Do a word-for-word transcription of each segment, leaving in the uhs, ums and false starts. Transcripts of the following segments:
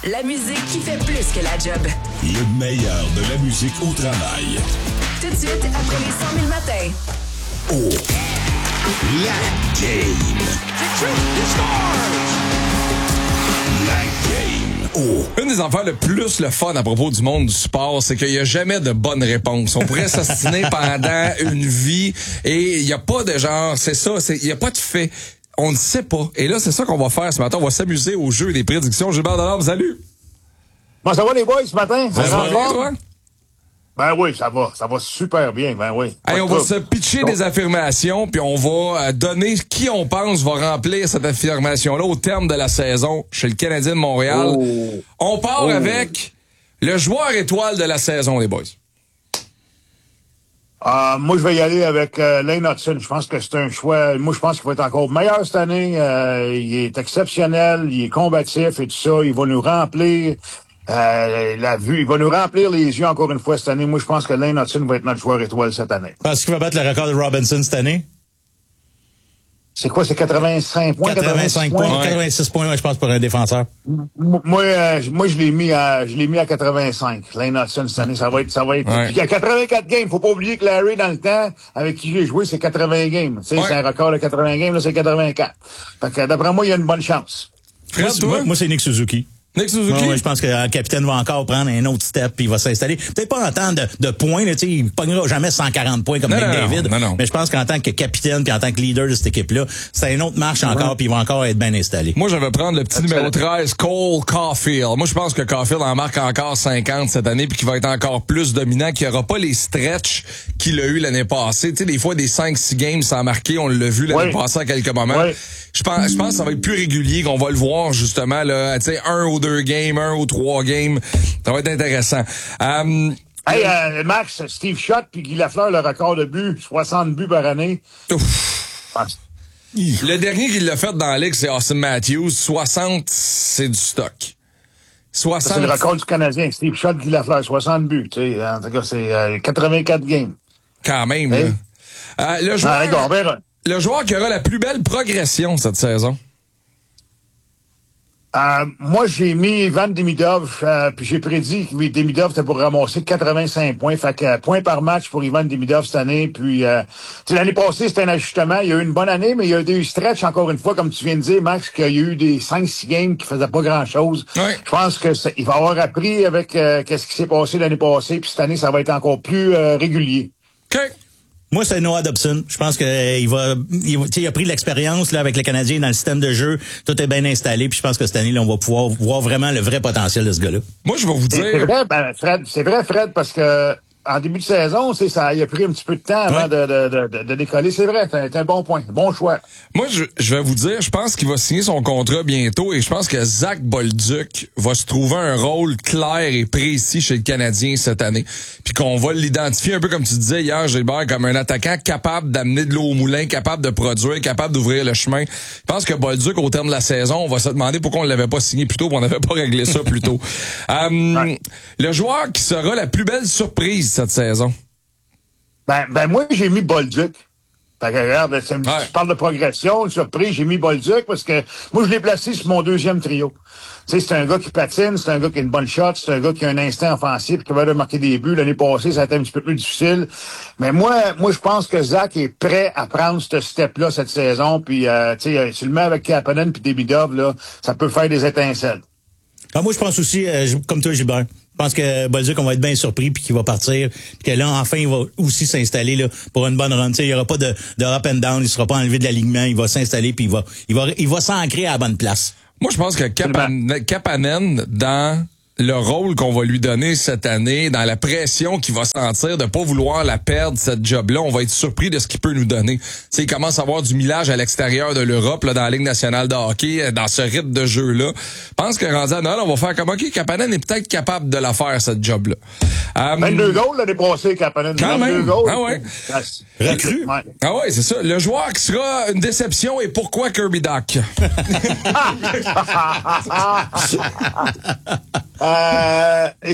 La musique qui fait plus que la job. Le meilleur de la musique au travail. Tout de suite, après les cent mille matins. Oh! La game! La game! Oh! Une des affaires le plus le fun à propos du monde du sport, c'est qu'il n'y a jamais de bonne réponse. On pourrait s'ostiner pendant une vie et il n'y a pas de genre, c'est ça, il n'y a pas de fait. On ne sait pas. Et là, c'est ça qu'on va faire ce matin. On va s'amuser au jeu des prédictions. Gilbert Delorme, salut! Bon, ça va les boys ce matin? Ça, ça va bien, toi? Ben oui, ça va. Ça va super bien, ben oui. Hey, on va se pitcher des affirmations, puis on va donner qui on pense va remplir cette affirmation-là au terme de la saison chez le Canadien de Montréal. Oh. On part Oh. avec le joueur étoile de la saison, les boys. Euh, moi, je vais y aller avec euh, Lane Hudson. Je pense que c'est un choix. Moi, je pense qu'il va être encore meilleur cette année. Euh, il est exceptionnel, il est combatif et tout ça. Il va nous remplir euh, la vue. Il va nous remplir les yeux encore une fois cette année. Moi, je pense que Lane Hudson va être notre joueur étoile cette année. Pense qu'il va battre le record de Robinson cette année? C'est quoi, c'est quatre-vingt-cinq points? quatre-vingt-cinq points, Ouais. quatre-vingt-six points, ouais, je pense, pour un défenseur. Moi, euh, moi, je l'ai mis à, je l'ai mis à quatre-vingt-cinq. Lane Hudson cette année, ça va être, ça va être. Ouais. Puis il y a quatre-vingt-quatre games. Faut pas oublier que Larry, dans le temps, avec qui j'ai joué, c'est quatre-vingts games. Tu sais, Ouais. c'est un record de quatre-vingts games, là, c'est quatre-vingt-quatre. Fait que, d'après moi, il y a une bonne chance. Fred, Moi, toi? moi, moi, c'est Nick Suzuki. Nick Suzuki? Ouais, ouais, je pense que le capitaine va encore prendre un autre step puis il va s'installer. Peut-être pas en temps de, de points, là, tu sais, il pognera jamais cent quarante points comme Non, Nick non, David. non, non. Mais je pense qu'en tant que capitaine puis en tant que leader de cette équipe-là, c'est une autre marche encore puis il va encore être bien installé. Moi, je vais prendre le petit numéro treize, Cole Caulfield. Moi, je pense que Caulfield en marque encore cinquante cette année puis qu'il va être encore plus dominant, qu'il n'y aura pas les stretches qu'il a eu l'année passée. Tu sais, des fois, des cinq six games sans marquer, on l'a vu l'année Oui. passée à quelques moments. Oui. Je pense, je pense que ça va être plus régulier, qu'on va le voir justement, là, tu sais, un ou deux games, un ou trois games. Ça va être intéressant. Um, Hey, euh, Max, Steve Schott puis Guy Lafleur, le record de buts, soixante buts par année. ouf. Ah, Le dernier qui l'a fait dans la ligue, c'est Austin Matthews. soixante, c'est du stock. soixante. C'est le record du Canadien. Steve Schott, Guy Lafleur, soixante buts. Tu sais, en tout cas, c'est euh, quatre-vingt-quatre games. Quand même, Hey. là. Euh, le joueur, Ah, regarde, on verra. le joueur qui aura la plus belle progression cette saison. Euh, moi, j'ai mis Ivan Demidov, euh, puis j'ai prédit que Demidov était pour ramasser quatre-vingt-cinq points. Fait que euh, point par match pour Ivan Demidov cette année. Puis, euh, tu sais, l'année passée, c'était un ajustement. Il y a eu une bonne année, mais il y a eu des stretch, encore une fois, comme tu viens de dire, Max, qu'il y a eu des cinq six games qui faisaient pas grand-chose. Ouais. Je pense que c'est- il va avoir appris avec euh, qu'est-ce qui s'est passé l'année passée. Puis cette année, ça va être encore plus euh, régulier. OK. Moi, c'est Noah Dobson. Je pense que euh, il va, il, va- tu sais, il a pris de l'expérience là avec le Canadien dans le système de jeu. Tout est bien installé. Puis je pense que cette année, là, on va pouvoir voir vraiment le vrai potentiel de ce gars-là. Moi, je vais vous C'est c'est dire... vrai, ben, Fred, c'est vrai, Fred, parce que en début de saison, c'est ça, il a pris un petit peu de temps avant Ouais. de, de, de, de décoller. C'est vrai, c'est un, c'est un bon point, bon choix. Moi, je, je vais vous dire, je pense qu'il va signer son contrat bientôt et je pense que Zach Bolduc va se trouver un rôle clair et précis chez le Canadien cette année. Puis qu'on va l'identifier un peu comme tu disais hier, Gilbert, comme un attaquant capable d'amener de l'eau au moulin, capable de produire, capable d'ouvrir le chemin. Je pense que Bolduc, au terme de la saison, on va se demander pourquoi on l'avait pas signé plus tôt, pourquoi on n'avait pas réglé ça plus tôt. Euh, Ouais. Le joueur qui sera la plus belle surprise cette saison. Ben, ben moi, j'ai mis Bolduc. Fait que, regarde, c'est une- Ouais. tu parles de progression, de surprise, j'ai mis Bolduc parce que moi, je l'ai placé sur mon deuxième trio. Tu sais, c'est un gars qui patine, c'est un gars qui a une bonne shot, c'est un gars qui a un instinct offensif, qui va de marquer des buts. L'année passée, ça a été un petit peu plus difficile. Mais moi, moi, je pense que Zach est prêt à prendre ce step-là cette saison. Puis, euh, tu sais, tu le mets avec Kapanen puis Demidov, là, ça peut faire des étincelles. Ah, moi, je pense aussi, euh, je- comme toi, Gilbert. Je pense que Bolduc, on va être bien surpris puis qu'il va partir. Puis que là, enfin, il va aussi s'installer là pour une bonne run. Tu sais, il n'y aura pas de, de up and down. Il sera pas enlevé de l'alignement. Il va s'installer puis il va, il va, il va s'ancrer à la bonne place. Moi, je pense que Kapanen, Kapanen, dans le rôle qu'on va lui donner cette année, dans la pression qu'il va sentir de pas vouloir la perdre, cette job-là, on va être surpris de ce qu'il peut nous donner. Tu sais, il commence à avoir du millage à l'extérieur de l'Europe, là, dans la Ligue nationale de hockey, dans ce rythme de jeu-là. Je pense que rendu à Noël, on va faire comme, OK, Kapanen est peut-être capable de la faire, cette job-là. Euh, vingt-deux goals l'année passée, Kapanen. Quand vingt-deux même. goals. Ah ouais. Recrue. Ouais. Ah ouais, c'est ça. Le joueur qui sera une déception et pourquoi Kirby Dach? Euh, écoute,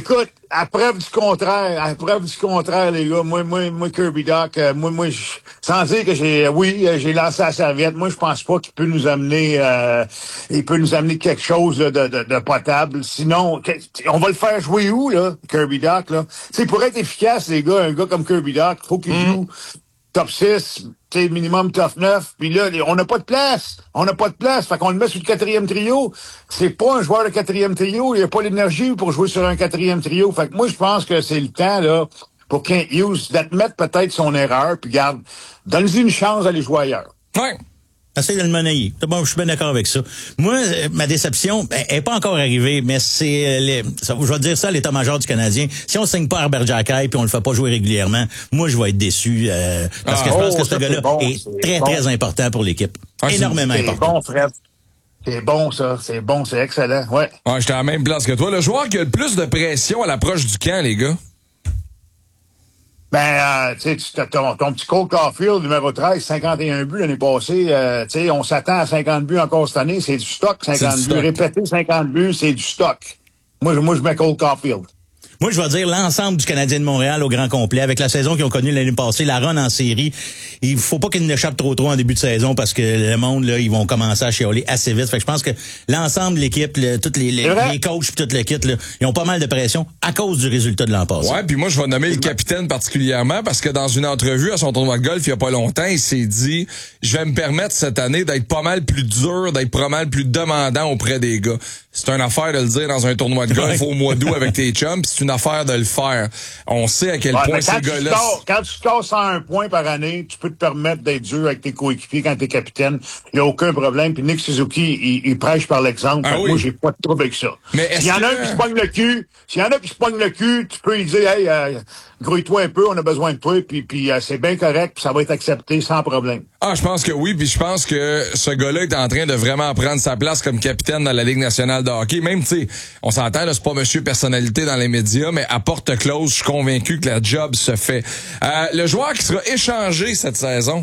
à preuve du contraire, à preuve du contraire, les gars, moi, moi, moi, Kirby Dach, euh, moi, moi, je- sans dire que j'ai, oui, euh, j'ai lancé la serviette, moi, je pense pas qu'il peut nous amener, euh, il peut nous amener quelque chose là, de, de, de potable. Sinon, que- on va le faire jouer où, là, Kirby Dach, là? Tu sais, pour être efficace, les gars, un gars comme Kirby Dach, faut qu'il Mm. joue top six, tu sais, minimum top neuf, puis là, on n'a pas de place. On n'a pas de place. Fait qu'on le met sur le quatrième trio. C'est pas un joueur de quatrième trio. Il n'y a pas l'énergie pour jouer sur un quatrième trio. Fait que moi, je pense que c'est le temps, là, pour Kent Hughes d'admettre peut-être son erreur, puis garde, donne-lui une chance d'aller jouer ailleurs. Ouais. Essaye de le monnayer. C'est bon, je suis bien d'accord avec ça. Moi, euh, ma déception, ben, elle est pas encore arrivée, mais c'est, euh, les, ça, je vais dire ça à l'état-major du Canadien. Si on signe pas Herbert Giacchai puis on le fait pas jouer régulièrement, moi, je vais être déçu, euh, parce Ah, que je pense oh, que ce ça, gars-là c'est bon, est c'est très, bon. très important pour l'équipe. Ah, c'est- Énormément C'est important. bon, Fred. C'est bon, ça. C'est bon, c'est excellent. Ouais. Ouais, j'étais à la même place que toi. Le joueur qui a le plus de pression à l'approche du camp, les gars. Ben, euh, tu sais, tu- t'as ton, ton petit Cole Caulfield, numéro treize, cinquante et un buts l'année passée. Euh, tu sais, on s'attend à cinquante buts encore cette année. C'est du stock, cinquante du buts. stock. Répéter cinquante buts, c'est du stock. Moi, je- moi, je mets Cole Caulfield. Moi, je vais dire l'ensemble du Canadien de Montréal au grand complet, avec la saison qu'ils ont connue l'année passée, la run en série. Il faut pas qu'ils n'échappent trop trop en début de saison parce que le monde, là, ils vont commencer à chialer assez vite. Fait que je pense que l'ensemble de l'équipe, le- toutes les, les, C'est vrai. les coachs puis toute l'équipe, là, ils ont pas mal de pression à cause du résultat de l'an passé. Ouais, puis moi, je vais nommer le capitaine particulièrement parce que dans une entrevue à son tournoi de golf il y a pas longtemps, il s'est dit « Je vais me permettre cette année d'être pas mal plus dur, d'être pas mal plus demandant auprès des gars. » C'est une affaire de le dire dans un tournoi de golf Ouais. au mois d'août avec tes chums, puis c'est une affaire de le faire. On sait à quel Ouais, point mais ces quand, tu gars-là... scores, quand tu scores cent un points par année, tu peux te permettre d'être dur avec tes coéquipiers quand t'es capitaine. Il n'y a aucun problème. Puis Nick Suzuki, il, il prêche par l'exemple. Ah Fait que oui. Moi, j'ai pas de trouble avec ça. Mais est-ce S'il y en a que- un qui se pogne le cul, s'il y en a qui se pogne le cul, tu peux lui dire, hey, euh, grouille-toi un peu, on a besoin de toi, puis, puis euh, c'est bien correct, puis ça va être accepté sans problème. Ah, je pense que oui, puis je pense que ce gars-là est en train de vraiment prendre sa place comme capitaine dans la Ligue nationale de hockey. Même, tu sais, on s'entend, là, c'est pas monsieur personnalité dans les médias, mais à porte close, je suis convaincu que la job se fait. Euh, le joueur qui sera échangé cette saison.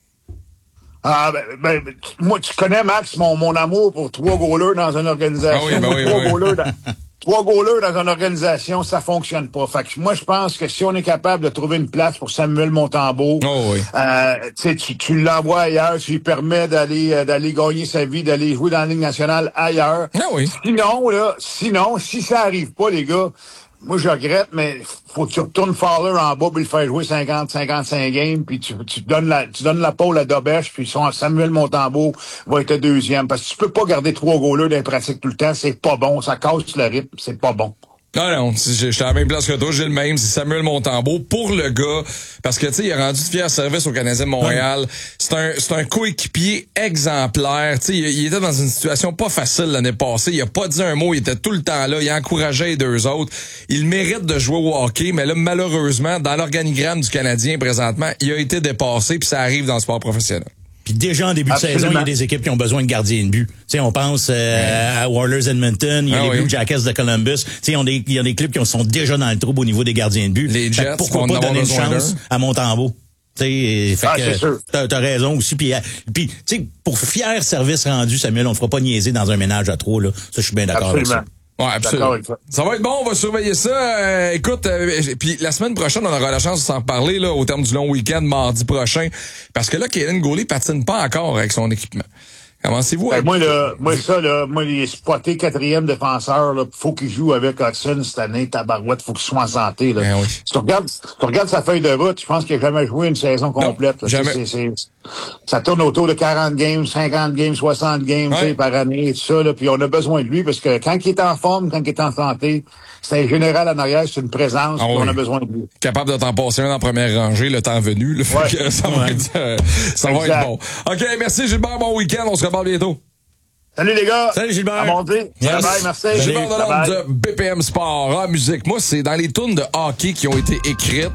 Ah, ben, ben, ben, tu- moi, tu connais, Max, mon, mon amour pour trois goalers dans une organisation. Ah oui, ben oui, trois, ben oui. goalers dans, trois goalers dans une organisation, ça fonctionne pas. Fait que moi, je pense que si on est capable de trouver une place pour Samuel Montembeault, Oh oui. euh, tu sais, tu, tu l'envoies ailleurs, tu lui permets d'aller euh, d'aller gagner sa vie, d'aller jouer dans la Ligue nationale ailleurs. Ah oui. Sinon, là, sinon, si ça arrive pas, les gars, moi, je regrette, mais faut que tu retournes Fowler en bas puis le faire jouer cinquante, cinquante-cinq games, puis tu, tu donnes la, tu donnes la pôle à Dobèche, puis son Samuel Montembeault va être deuxième. Parce que tu peux pas garder trois goalers dans les pratiques tout le temps, c'est pas bon, ça casse le rythme, c'est pas bon. Non, non, j'étais à la même place que toi, j'ai le même, c'est Samuel Montembeault pour le gars, parce que, tu sais, il a rendu de fier service au Canadien de Montréal. C'est un, c'est un coéquipier exemplaire, tu sais, il, il était dans une situation pas facile l'année passée, il a pas dit un mot, il était tout le temps là, il encourageait les deux autres. Il mérite de jouer au hockey, mais là, malheureusement, dans l'organigramme du Canadien présentement, il a été dépassé, puis ça arrive dans le sport professionnel. Puis déjà en début de Absolument. saison, il y a des équipes qui ont besoin de gardiens de but. Tu sais, on pense euh, à Oilers Edmonton, il y a Ah les oui. Blue Jackets de Columbus. Tu sais, il y a des, il y a des clubs qui sont déjà dans le trouble au niveau des gardiens de but. Les Fait que Jets pourquoi vont en pas avoir donner une besoin chance d'eux. à Montembeault? Tu sais, fait Ah, que c'est sûr. t'as, t'as raison aussi. Puis, euh, puis tu sais, pour fier service rendu, Samuel, on ne fera pas niaiser dans un ménage à trois. Là. Ça, je suis bien d'accord avec Absolument. ça. Ouais, D'accord absolument. avec ça. Ça va être bon, on va surveiller ça. Euh, écoute, euh, puis la semaine prochaine, on aura la chance de s'en parler là, au terme du long week-end, mardi prochain. Parce que là, Kaden Goulet patine pas encore avec son équipement. Commencez-vous à... Ben, moi, là, moi, ça, là, moi, les spotés quatrième défenseur, là, faut qu'il joue avec Hudson cette année, tabarouette, faut qu'il soit en santé, là. Ben oui. Si tu regardes, si tu regardes sa feuille de route, je pense qu'il a jamais joué une saison complète, là. jamais. C'est- c'est- ça tourne autour de quarante games, cinquante games, soixante games, Ouais. tu sais, par année, et tout ça, là. Puis on a besoin de lui parce que quand il est en forme, quand il est en santé, c'est un général en arrière, c'est une présence, Ah puis oui. on a besoin de lui. capable de t'en passer un en première rangée, le temps venu. Là, fait Ouais. que ça va, Ouais. être, euh, ça va Exact. être bon. OK, merci Gilbert, bon week-end. On se reparle bientôt. Salut les gars! Salut, Gilbert. À monter. Yes. Bye bye, merci. Gilbert Bye Delorme bye. de B P M Sport en musique. Moi, c'est dans les tunes de hockey qui ont été écrites.